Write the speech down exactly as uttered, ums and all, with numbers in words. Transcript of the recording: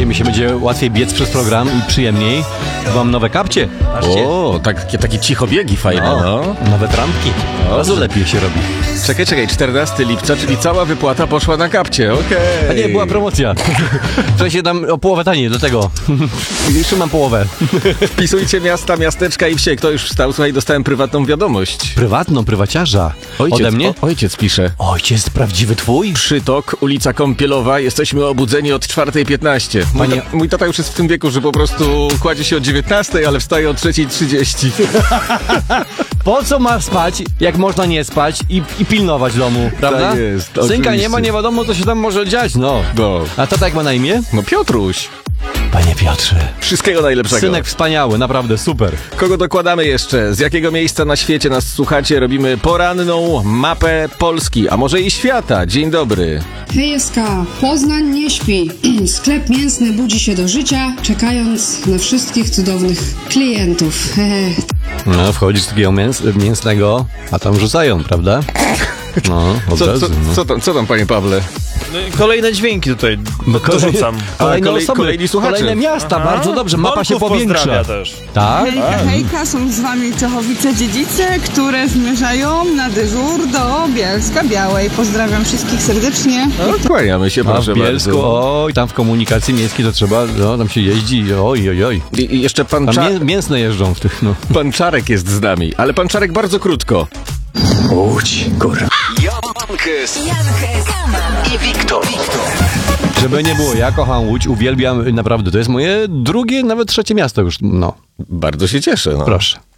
dzisiaj mi się będzie łatwiej biec przez program i przyjemniej. Mam nowe kapcie. Patrzcie. O, takie, takie cichobiegi fajne, no. no. Nowe trampki. Od razu lepiej się robi. Czekaj, czekaj, czternastego lipca, czyli cała wypłata poszła na kapcie, okej. Okay. A nie, była promocja. Wczoraj się dam o połowę taniej do tego. Jeszcze mam połowę. Wpisujcie miasta, miasteczka i wsie. Kto już wstał? Słuchaj, dostałem prywatną wiadomość. Prywatną, prywaciarza. Ojciec, Ode mnie? O, ojciec pisze. Ojciec prawdziwy twój? Przytok, ulica Kąpielowa. Jesteśmy obudzeni od czwartej piętnaście. Mój, Panie... ta, mój tata już jest w tym wieku, że po prostu kładzie się o dziewiętnastej, ale wstaje o trzeciej trzydzieści. Po co ma spać, jak można nie spać i, i pilnować domu, prawda? Tak jest, Synka oczywiście. nie ma, nie wiadomo, co się tam może dziać, no. no. A tata jak ma na imię? No Piotruś. Panie Piotrze. Wszystkiego najlepszego. Synek wspaniały, naprawdę super. Kogo dokładamy jeszcze? Z jakiego miejsca na świecie nas słuchacie? Robimy poranną mapę Polski, a może i świata. Dzień dobry. Hejska, Poznań nie śpi. Sklep mięsny budzi się do życia, czekając na wszystkich cudownych klientów. No, wchodzisz z takiego mięs mięsnego, a tam rzucają, prawda? No, od Co, razu, co, no. co, tam, co tam, panie Pawle? No, kolejne dźwięki tutaj dorzucam. Kolejne kolej, osoby, kolejni słuchacze. kolejne miasta, Aha. bardzo dobrze, mapa Norków się powiększa. pozdrawia też. Tak? Hejka, hejka, są z wami Czechowice-Dziedzice, które zmierzają na dyżur do Bielska Białej. Pozdrawiam wszystkich serdecznie. No, kłaniamy się, A proszę w Bielsku, bardzo. oj, tam w komunikacji miejskiej to trzeba, no, tam się jeździ, oj, oj, oj. I, i jeszcze pan, Tam Cza mię mięsne jeżdżą w tych, no. pan Czarek jest z nami, ale pan Czarek bardzo krótko. Łódź, kurwa. Jankes i Wiktor. Żeby nie było, ja kocham Łódź, uwielbiam, naprawdę, to jest moje drugie, nawet trzecie miasto już, no. Bardzo się cieszę. No. Proszę.